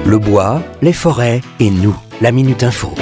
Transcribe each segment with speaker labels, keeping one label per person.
Speaker 1: Le bois, les forêts et nous, la Minute Info.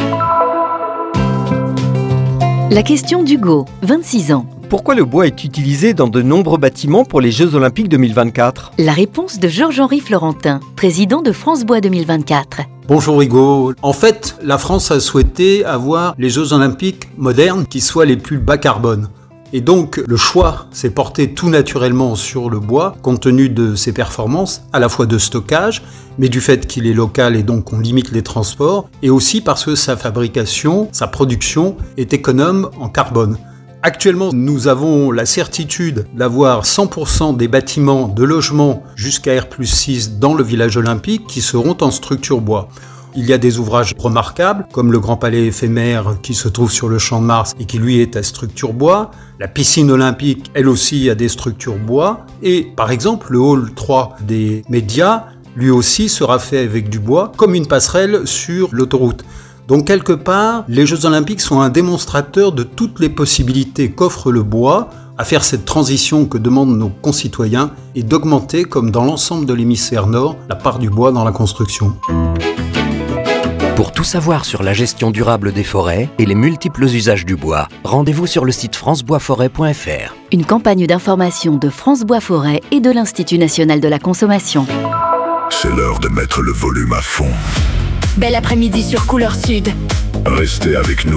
Speaker 2: La question d'Hugo, 26 ans.
Speaker 3: Pourquoi le bois est utilisé dans de nombreux bâtiments pour les Jeux Olympiques 2024 ?
Speaker 2: La réponse de Georges-Henri Florentin, président de France Bois 2024.
Speaker 4: Bonjour Hugo. En fait, la France a souhaité avoir les Jeux Olympiques modernes qui soient les plus bas carbone. Et donc, le choix s'est porté tout naturellement sur le bois, compte tenu de ses performances, à la fois de stockage, mais du fait qu'il est local et donc on limite les transports, et aussi parce que sa fabrication, sa production est économe en carbone. Actuellement, nous avons la certitude d'avoir 100% des bâtiments de logement jusqu'à R+6 dans le village olympique qui seront en structure bois. Il y a des ouvrages remarquables, comme le Grand Palais éphémère qui se trouve sur le Champ de Mars et qui lui est à structure bois. La piscine olympique, elle aussi, a des structures bois. Et par exemple, le hall 3 des médias, lui aussi, sera fait avec du bois, comme une passerelle sur l'autoroute. Donc quelque part, les Jeux Olympiques sont un démonstrateur de toutes les possibilités qu'offre le bois à faire cette transition que demandent nos concitoyens et d'augmenter, comme dans l'ensemble de l'hémisphère nord, la part du bois dans la construction.
Speaker 1: Pour tout savoir sur la gestion durable des forêts et les multiples usages du bois, rendez-vous sur le site franceboisforêt.fr.
Speaker 2: Une campagne d'information de France Bois Forêt et de l'Institut national de la consommation.
Speaker 5: C'est l'heure de mettre le volume à fond.
Speaker 6: Bel après-midi sur Couleur Sud.
Speaker 5: Restez avec nous.